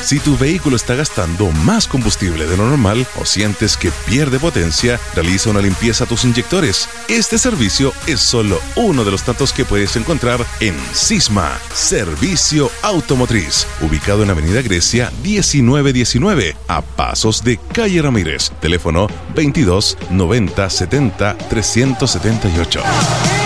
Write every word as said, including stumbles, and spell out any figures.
Si tu vehículo está gastando más combustible de lo normal o sientes que pierde potencia, realiza una limpieza a tus inyectores. Este servicio es solo uno de los tantos que puedes encontrar en Sisma, Servicio Automotriz, ubicado en Avenida Grecia diecinueve diecinueve, a pasos de Calle Ramírez. Teléfono veintidós noventa setenta trescientos setenta y ocho.